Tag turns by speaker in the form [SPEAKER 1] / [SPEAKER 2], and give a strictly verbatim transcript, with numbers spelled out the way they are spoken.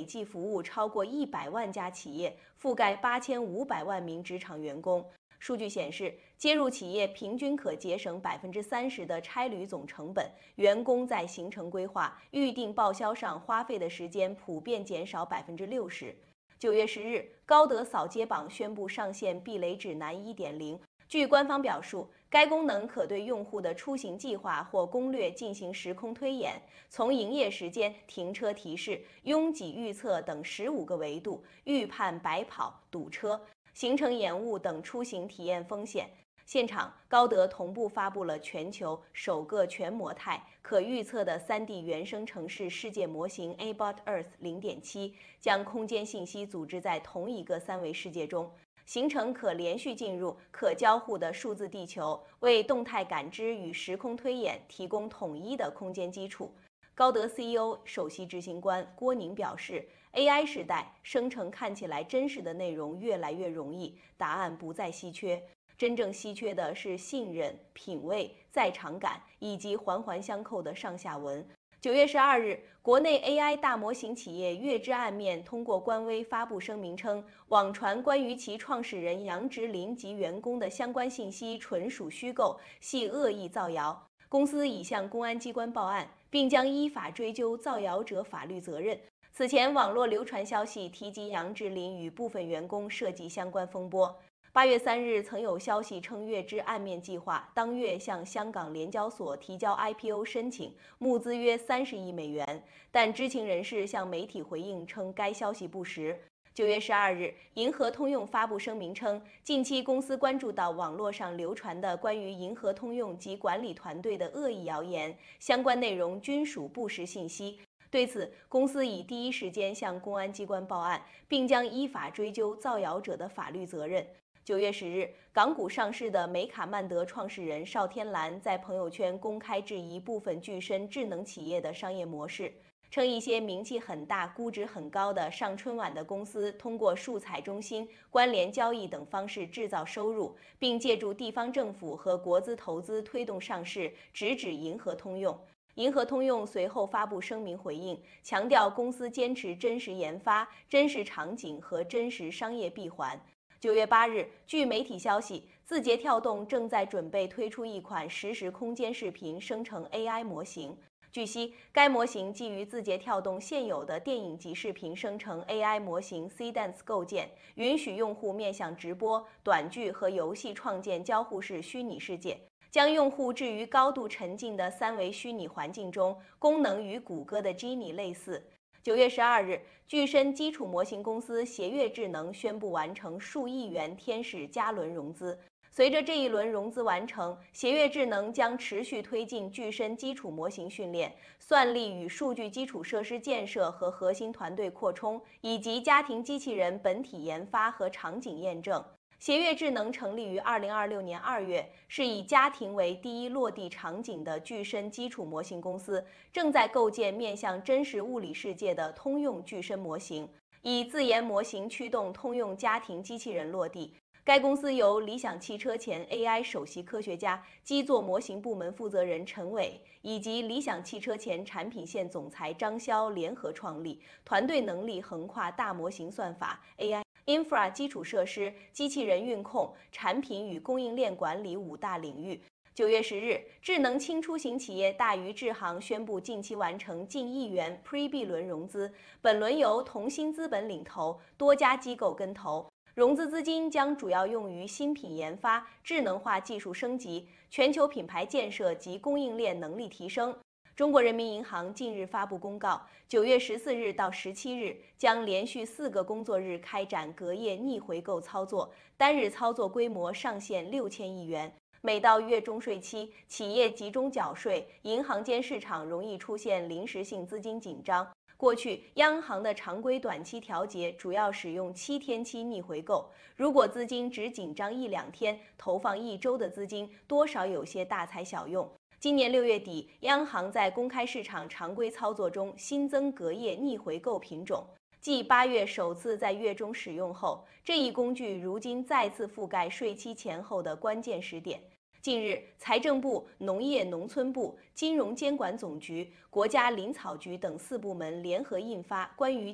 [SPEAKER 1] 计服务超过一百万家企业，覆盖八千五百万名职场员工。数据显示，接入企业平均可节省百分之三十的差旅总成本，员工在行程规划、预订报销上花费的时间普遍减少百分之六十。九月十日，高德扫街榜宣布上线避雷指南 一点零。据官方表述，该功能可对用户的出行计划或攻略进行时空推演，从营业时间、停车提示、拥挤预测等十五个维度预判白跑、堵车、行程延误等出行体验风险。现场，高德同步发布了全球首个全模态、可预测的 三 D 原生城市世界模型 Abot Earth 零点七，将空间信息组织在同一个三维世界中。行程可连续进入、可交互的数字地球，为动态感知与时空推演提供统一的空间基础。高德 C E O 首席执行官郭宁表示 ，A I 时代，生成看起来真实的内容越来越容易，答案不再稀缺。真正稀缺的是信任、品味、在场感以及环环相扣的上下文。九月十二日，国内 A I 大模型企业月之暗面通过官微发布声明称，网传关于其创始人杨植林及员工的相关信息纯属虚构，系恶意造谣。公司已向公安机关报案，并将依法追究造谣者法律责任。此前，网络流传消息提及杨植林与部分员工涉及相关风波。八月三日，曾有消息称月之暗面计划当月向香港联交所提交 I P O 申请，募资约三十亿美元，但知情人士向媒体回应称该消息不实。九月十二日，银河通用发布声明称，近期公司关注到网络上流传的关于银河通用及管理团队的恶意谣言，相关内容均属不实信息。对此，公司已第一时间向公安机关报案，并将依法追究造谣者的法律责任。九月十日，港股上市的美卡曼德创始人邵天蓝在朋友圈公开质疑部分具身智能企业的商业模式，称一些名气很大、估值很高的上春晚的公司通过数彩中心、关联交易等方式制造收入，并借助地方政府和国资投资推动上市，直指银河通用。银河通用随后发布声明回应，强调公司坚持真实研发、真实场景和真实商业闭环。九月八日，据媒体消息，字节跳动正在准备推出一款实时空间视频生成 A I 模型。据悉，该模型基于字节跳动现有的电影及视频生成 A I 模型 C-Dance 构建，允许用户面向直播、短剧和游戏创建交互式虚拟世界，将用户置于高度沉浸的三维虚拟环境中，功能与谷歌的 Genie 类似。九月十二日，具身基础模型公司协悦智能宣布完成数亿元天使加轮融资。随着这一轮融资完成，协悦智能将持续推进具身基础模型训练、算力与数据基础设施建设和核心团队扩充，以及家庭机器人本体研发和场景验证。协悦智能成立于二零二六年二月，是以家庭为第一落地场景的具身基础模型公司，正在构建面向真实物理世界的通用具身模型，以自研模型驱动通用家庭机器人落地。该公司由理想汽车前 A I 首席科学家、基座模型部门负责人陈伟以及理想汽车前产品线总裁张潇联合创立，团队能力横跨大模型算法、A I、Infra 基础设施、机器人运控、产品与供应链管理五大领域。九月十日，智能轻出行企业大渝智行宣布近期完成近亿元 Pre-B 轮融资，本轮由同心资本领投，多家机构跟投。融资资金将主要用于新品研发、智能化技术升级、全球品牌建设及供应链能力提升。中国人民银行近日发布公告，九月十四日到十七日将连续四个工作日开展隔夜逆回购操作，单日操作规模上限六千亿元。每到月中税期，企业集中缴税，银行间市场容易出现临时性资金紧张。过去，央行的常规短期调节主要使用七天期逆回购。如果资金只紧张一两天，投放一周的资金多少有些大材小用。今年六月底，央行在公开市场常规操作中新增隔夜逆回购品种，继八月首次在月中使用后，这一工具如今再次覆盖税期前后的关键时点。近日，财政部、农业农村部、金融监管总局、国家林草局等四部门联合印发关于